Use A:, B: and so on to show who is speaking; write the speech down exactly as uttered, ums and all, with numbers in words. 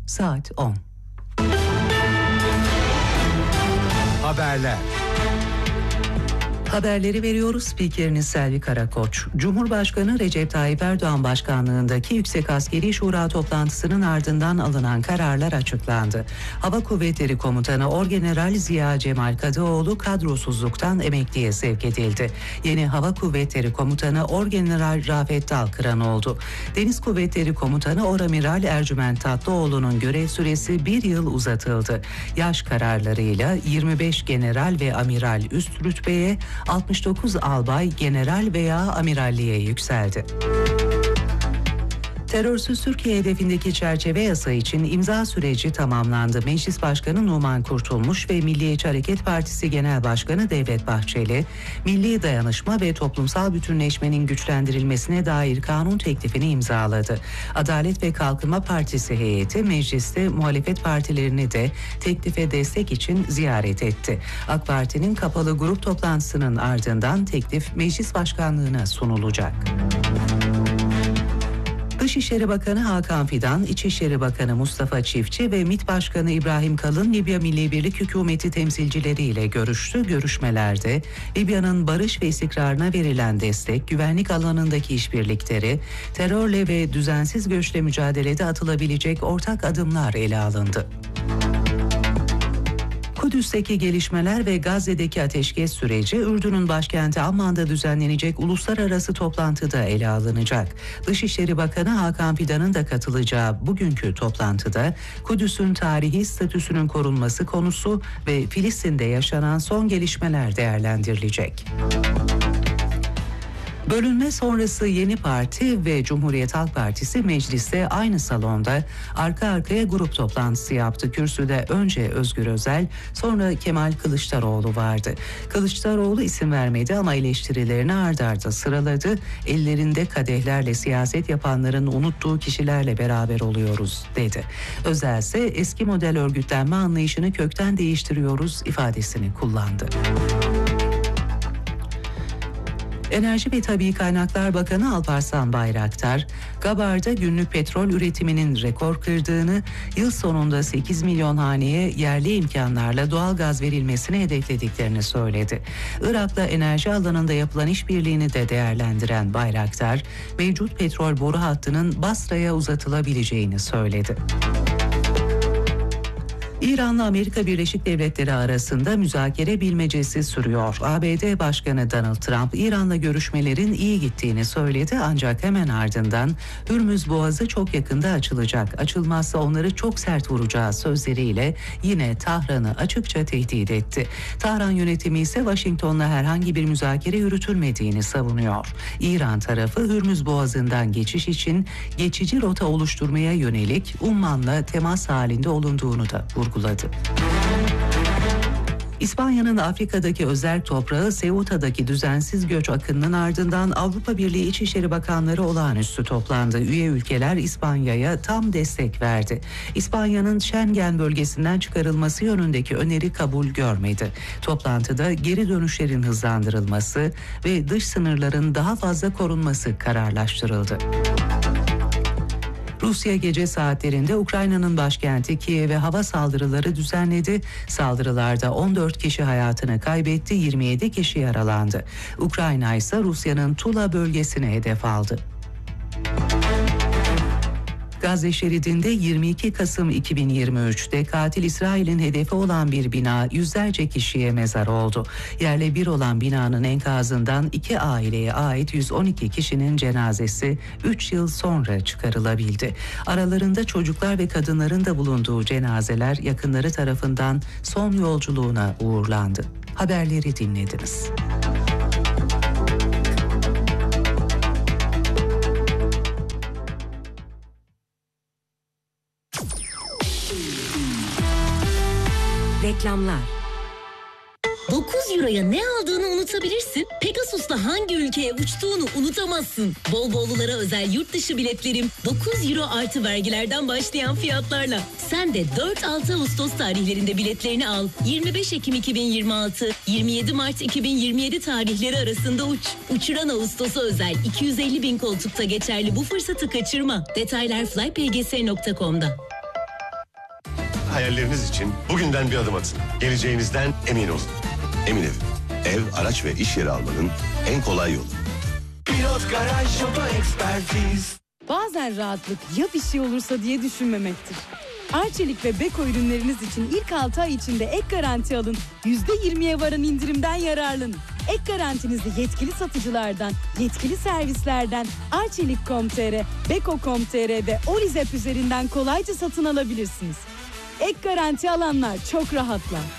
A: saat on.
B: Haberler.
A: Haberleri veriyoruz. Spikeriniz Selvi Karakoç. Cumhurbaşkanı Recep Tayyip Erdoğan başkanlığındaki Yüksek Askeri Şura toplantısının ardından alınan kararlar açıklandı. Hava Kuvvetleri Komutanı Orgeneral Ziya Cemal Kadıoğlu kadrosuzluktan emekliye sevk edildi. Yeni Hava Kuvvetleri Komutanı Orgeneral Rafet Dalkıran oldu. Deniz Kuvvetleri Komutanı Oramiral Ercüment Tatlıoğlu'nun görev süresi bir yıl uzatıldı. Yaş kararlarıyla yirmi beş general ve amiral üst rütbeye, altmış dokuz albay general veya amiralliğe yükseldi. Terörsüz Türkiye hedefindeki çerçeve yasa için imza süreci tamamlandı. Meclis Başkanı Numan Kurtulmuş ve Milliyetçi Hareket Partisi Genel Başkanı Devlet Bahçeli, milli dayanışma ve toplumsal bütünleşmenin güçlendirilmesine dair kanun teklifini imzaladı. Adalet ve Kalkınma Partisi heyeti mecliste muhalefet partilerini de teklife destek için ziyaret etti. AK Parti'nin kapalı grup toplantısının ardından teklif meclis başkanlığına sunulacak. Dışişleri Bakanı Hakan Fidan, İçişleri Bakanı Mustafa Çiftçi ve MİT Başkanı İbrahim Kalın Libya Milli Birlik Hükümeti temsilcileriyle görüştü. Görüşmelerde Libya'nın barış ve istikrarına verilen destek, güvenlik alanındaki işbirlikleri, terörle ve düzensiz göçle mücadelede atılabilecek ortak adımlar ele alındı. Kudüs'teki gelişmeler ve Gazze'deki ateşkes süreci Ürdün'ün başkenti Amman'da düzenlenecek uluslararası toplantıda ele alınacak. Dışişleri Bakanı Hakan Fidan'ın da katılacağı bugünkü toplantıda Kudüs'ün tarihi statüsünün korunması konusu ve Filistin'de yaşanan son gelişmeler değerlendirilecek. Bölünme sonrası Yeni Parti ve Cumhuriyet Halk Partisi mecliste aynı salonda arka arkaya grup toplantısı yaptı. Kürsüde önce Özgür Özel, sonra Kemal Kılıçdaroğlu vardı. Kılıçdaroğlu isim vermedi ama eleştirilerini ard arda sıraladı. Ellerinde kadehlerle siyaset yapanların unuttuğu kişilerle beraber oluyoruz dedi. Özel ise eski model örgütlenme anlayışını kökten değiştiriyoruz ifadesini kullandı. Enerji ve Tabii Kaynaklar Bakanı Alparslan Bayraktar, Gabar'da günlük petrol üretiminin rekor kırdığını, yıl sonunda sekiz milyon haneye yerli imkanlarla doğal gaz verilmesini hedeflediklerini söyledi. Irak'la enerji alanında yapılan işbirliğini de değerlendiren Bayraktar, mevcut petrol boru hattının Basra'ya uzatılabileceğini söyledi. İran'la Amerika Birleşik Devletleri arasında müzakere bilmecesi sürüyor. A B D Başkanı Donald Trump, İran'la görüşmelerin iyi gittiğini söyledi ancak hemen ardından Hürmüz Boğazı çok yakında açılacak, açılmazsa onları çok sert vuracağı sözleriyle yine Tahran'ı açıkça tehdit etti. Tahran yönetimi ise Washington'la herhangi bir müzakere yürütülmediğini savunuyor. İran tarafı Hürmüz Boğazı'ndan geçiş için geçici rota oluşturmaya yönelik Umman'la temas halinde olunduğunu da vurguladı. İspanya'nın Afrika'daki özerk toprağı Ceuta'daki düzensiz göç akınının ardından Avrupa Birliği İçişleri Bakanları olağanüstü toplandı. Üye ülkeler İspanya'ya tam destek verdi. İspanya'nın Schengen bölgesinden çıkarılması yönündeki öneri kabul görmedi. Toplantıda geri dönüşlerin hızlandırılması ve dış sınırların daha fazla korunması kararlaştırıldı. Rusya gece saatlerinde Ukrayna'nın başkenti Kiev'e hava saldırıları düzenledi. Saldırılarda on dört kişi hayatını kaybetti, yirmi yedi kişi yaralandı. Ukrayna ise Rusya'nın Tula bölgesini hedef aldı. Gazze şeridinde yirmi iki Kasım iki bin yirmi üç'te katil İsrail'in hedefi olan bir bina yüzlerce kişiye mezar oldu. Yerle bir olan binanın enkazından iki aileye ait yüz on iki kişinin cenazesi üç yıl sonra çıkarılabildi. Aralarında çocuklar ve kadınların da bulunduğu cenazeler yakınları tarafından son yolculuğuna uğurlandı. Haberleri dinlediniz.
C: Reklamlar. dokuz euroya ne aldığını unutabilirsin. Pegasus'la hangi ülkeye uçtuğunu unutamazsın. Bol bollulara özel yurt dışı biletlerim dokuz euro artı vergilerden başlayan fiyatlarla. Sen de dört altı Ağustos tarihlerinde biletlerini al. yirmi beş Ekim iki bin yirmi altı, yirmi yedi Mart iki bin yirmi yedi tarihleri arasında uç. Uçuran Ağustos'a özel iki yüz elli bin koltukta geçerli bu fırsatı kaçırma. Detaylar flypgs nokta com'da.
D: hayalleriniz için bugünden bir adım atın. Geleceğinizden emin olun. Emin Ev. Ev, araç ve iş yeri almanın en kolay yolu.
E: Pilot Garaj Oto Ekspertiz.
F: Bazen rahatlık ya bir şey olursa diye düşünmemektir. Arçelik ve Beko ürünleriniz için ilk altı ay içinde ek garanti alın. yüzde yirmiye varan indirimden yararlanın. Ek garantinizi yetkili satıcılardan, yetkili servislerden, arçelik nokta com nokta tr, beko nokta com nokta tr ve Olizep üzerinden kolayca satın alabilirsiniz. Ek garanti alanlar çok rahatlar.